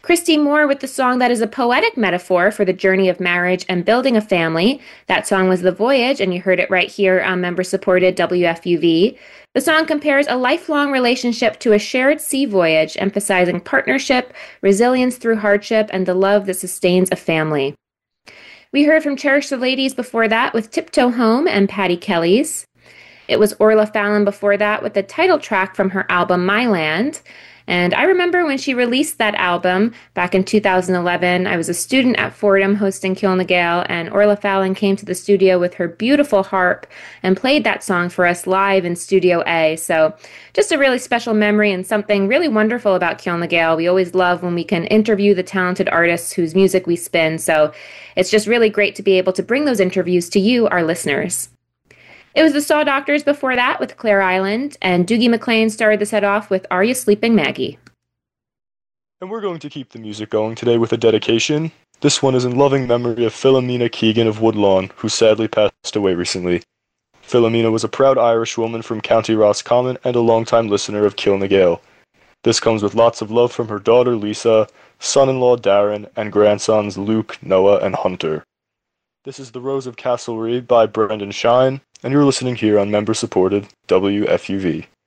Christy Moore with the song that is a poetic metaphor for the journey of marriage and building a family. That song was The Voyage, and you heard it right here on member supported WFUV. The song compares a lifelong relationship to a shared sea voyage, emphasizing partnership, resilience through hardship, and the love that sustains a family. We heard from Cherish the Ladies before that with Tiptoe Home and Patty Kelly's. It was Orla Fallon before that with the title track from her album My Land. And I remember when she released that album back in 2011, I was a student at Fordham hosting Kill the Gale, and Orla Fallon came to the studio with her beautiful harp and played that song for us live in Studio A. So just a really special memory and something really wonderful about Kill the Gale. We always love when we can interview the talented artists whose music we spin. So it's just really great to be able to bring those interviews to you, our listeners. It was the Saw Doctors before that with Clare Island, and Doogie McClain started the set off with Are You Sleeping, Maggie? And we're going to keep the music going today with a dedication. This one is in loving memory of Philomena Keegan of Woodlawn, who sadly passed away recently. Philomena was a proud Irish woman from County Roscommon and a longtime listener of Kill na Gael. This comes with lots of love from her daughter Lisa, son-in-law Darren, and grandsons Luke, Noah, and Hunter. This is The Rose of Castlereagh by Brendan Shine, and you're listening here on member-supported WFUV.